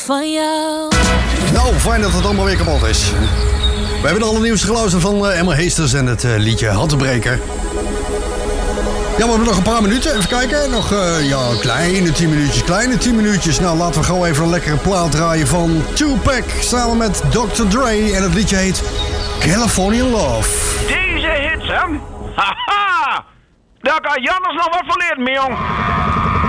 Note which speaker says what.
Speaker 1: van jou.
Speaker 2: Nou, fijn dat het allemaal weer kapot is. We hebben de allernieuwste geluisterd van Emma Heesters en het liedje Handbreker. Ja, we hebben nog een paar minuten. Even kijken. Nog kleine 10 minuutjes. Nou, laten we gewoon even een lekkere plaat draaien van Tupac samen met Dr. Dre. En het liedje heet California Love.
Speaker 3: Deze hits, hè? Haha! Daar kan Jannes nog wat van leren, jong.